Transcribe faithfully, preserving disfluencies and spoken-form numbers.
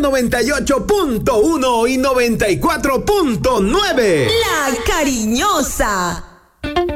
noventa y ocho punto uno y noventa y cuatro punto nueve. La Cariñosa.